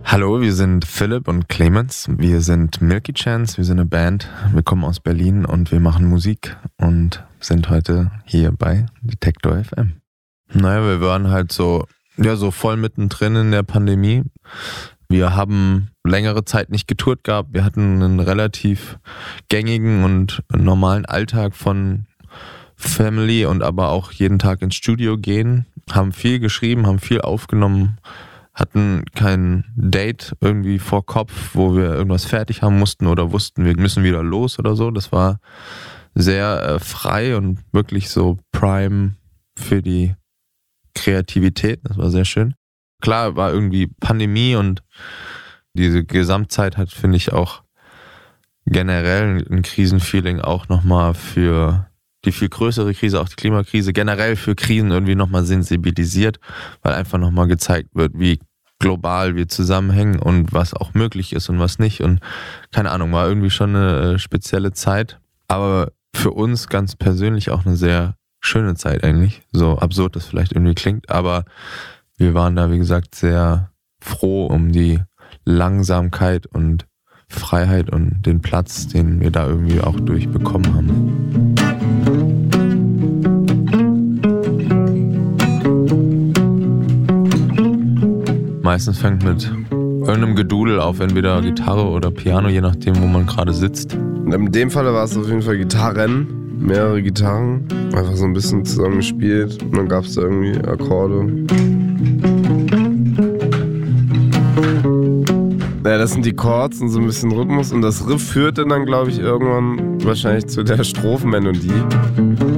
Hallo, wir sind Philipp und Clemens. Wir sind Milky Chance, wir sind eine Band. Wir kommen aus Berlin und wir machen Musik und sind heute hier bei Detektor FM. Naja, wir waren halt so voll mittendrin in der Pandemie. Wir haben längere Zeit nicht getourt gehabt. Wir hatten einen relativ gängigen und normalen Alltag von Family und aber auch jeden Tag ins Studio gehen. Haben viel geschrieben, haben viel aufgenommen, hatten kein Date irgendwie vor Kopf, wo wir irgendwas fertig haben mussten oder wussten, wir müssen wieder los oder so. Das war sehr frei und wirklich so prime für die Kreativität. Das war sehr schön. Klar, war irgendwie Pandemie und diese Gesamtzeit hat, finde ich, auch generell ein Krisenfeeling auch nochmal für die viel größere Krise, auch die Klimakrise, generell für Krisen irgendwie nochmal sensibilisiert, weil einfach nochmal gezeigt wird, wie global wir zusammenhängen und was auch möglich ist und was nicht. Und keine Ahnung, war irgendwie schon eine spezielle Zeit, aber für uns ganz persönlich auch eine sehr schöne Zeit eigentlich. So absurd das vielleicht irgendwie klingt, aber wir waren da, wie gesagt, sehr froh um die Langsamkeit und Freiheit und den Platz, den wir da irgendwie auch durchbekommen haben. Meistens fängt mit irgendeinem Gedudel auf, entweder Gitarre oder Piano, je nachdem, wo man gerade sitzt. In dem Fall war es auf jeden Fall Gitarren, mehrere Gitarren, einfach so ein bisschen zusammengespielt und dann gab es da irgendwie Akkorde. Ja, das sind die Chords und so ein bisschen Rhythmus und das Riff führte dann, glaube ich, irgendwann wahrscheinlich zu der Strophenmelodie.